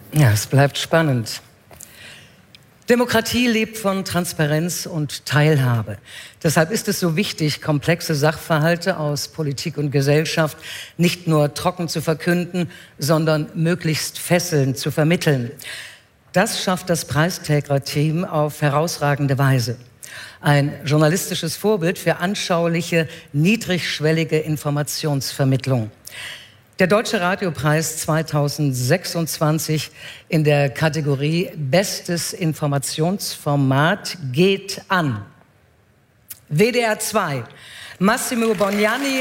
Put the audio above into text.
Ja, es bleibt spannend. Demokratie lebt von Transparenz und Teilhabe. Deshalb ist es so wichtig, komplexe Sachverhalte aus Politik und Gesellschaft nicht nur trocken zu verkünden, sondern möglichst fesselnd zu vermitteln. Das schafft das Preisträgerteam auf herausragende Weise. Ein journalistisches Vorbild für anschauliche, niedrigschwellige Informationsvermittlung. Der Deutsche Radiopreis 2026 in der Kategorie Bestes Informationsformat geht an WDR 2, Massimo Bognani